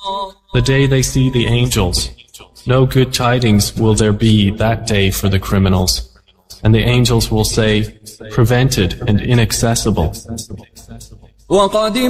The day they see the angels, no good tidings will there be that day for the criminals. And the angels will say, prevented and inaccessible.